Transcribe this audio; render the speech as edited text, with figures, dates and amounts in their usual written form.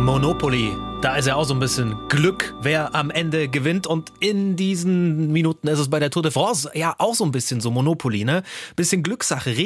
Monopoly. Da ist ja auch so ein bisschen Glück, wer am Ende gewinnt. Und in diesen Minuten ist es bei der Tour de France ja auch so ein bisschen so Monopoly, ne? Bisschen Glückssache.